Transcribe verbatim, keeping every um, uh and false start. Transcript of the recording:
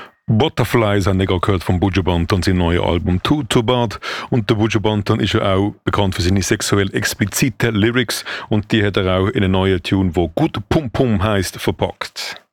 Butterflies haben wir gerade gehört von Buju Banton, sein neues Album Too Too Bad. Und der Buju Banton ist ja auch bekannt für seine sexuell expliziten Lyrics und die hat er auch in einen neuen Tune, wo «Gut Pum Pum» heisst, verpackt.